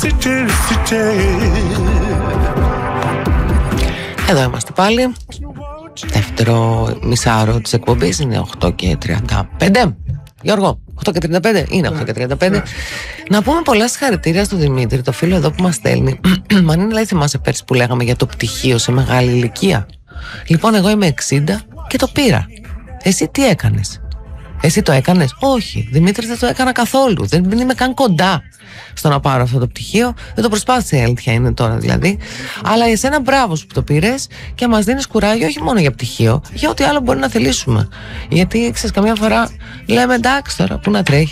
Εδώ είμαστε πάλι. Δεύτερο μισάωρο της εκπομπής είναι 8:35. Γιώργο, 8:35 είναι 8:35. Να πούμε πολλά συγχαρητήρια στον Δημήτρη, το φίλο εδώ που μας στέλνει. Μα είναι, λέει, θυμάσαι πέρσι που λέγαμε για το πτυχίο σε μεγάλη ηλικία? Λοιπόν, εγώ είμαι 60 και το πήρα. Εσύ τι έκανες? Εσύ το έκανες? Όχι, Δημήτρη, δεν το έκανα καθόλου. Δεν είμαι καν κοντά στο να πάρω αυτό το πτυχίο. Δεν το προσπάθησα, η αλήθεια είναι τώρα δηλαδή. Αλλά εσένα μπράβο που το πήρες και μας δίνεις κουράγιο όχι μόνο για πτυχίο, για ό,τι άλλο μπορεί να θελήσουμε. Γιατί ξέρεις, καμιά φορά λέμε εντάξει τώρα, πού να τρέχει.